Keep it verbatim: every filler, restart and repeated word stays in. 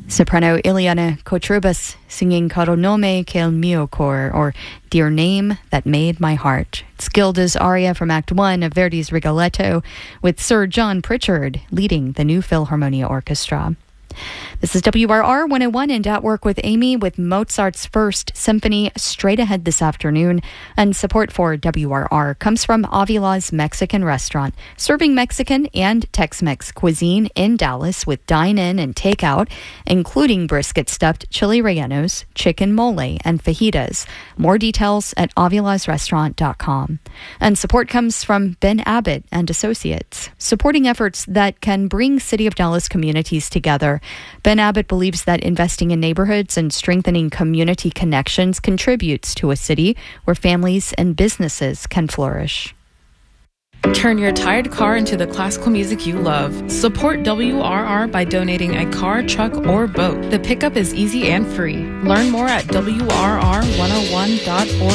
Soprano Ileana Kotrubas singing Caro nome che il mio cor, or Dear Name That Made My Heart. It's Gilda's aria from Act One of Verdi's Rigoletto, with Sir John Pritchard leading the New Philharmonia Orchestra. This is W R R one oh one and At Work with Amy with Mozart's First Symphony straight ahead this afternoon. And support for W R R comes from Avila's Mexican Restaurant, serving Mexican and Tex-Mex cuisine in Dallas with dine-in and takeout, including brisket stuffed chili rellenos, chicken mole, and fajitas. More details at avilas restaurant dot com. And support comes from Ben Abbott and Associates, supporting efforts that can bring City of Dallas communities together. Ben Abbott believes that investing in neighborhoods and strengthening community connections contributes to a city where families and businesses can flourish. Turn your tired car into the classical music you love. Support W R R by donating a car, truck, or boat. The pickup is easy and free. Learn more at W R R one oh one dot org.